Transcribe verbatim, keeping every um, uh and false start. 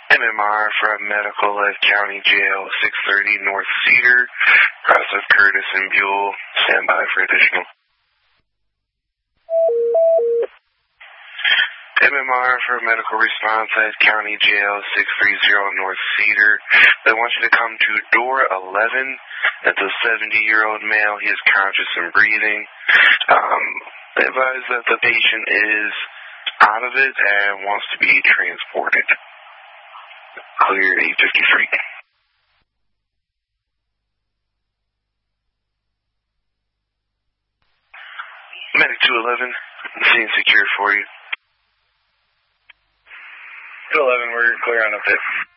M M R from Medical at County Jail, six thirty North Cedar, cross of Curtis and Buell. Stand by for additional. M M R for Medical Response at County Jail, six thirty North Cedar. They want you to come to door eleven. That's a seventy-year-old male. He is conscious and breathing. Um, they advise that the patient is out of it and wants to be transported. Clear eight fifty-three. Medic two eleven, scene secure for you. two eleven, we're clear on a pit.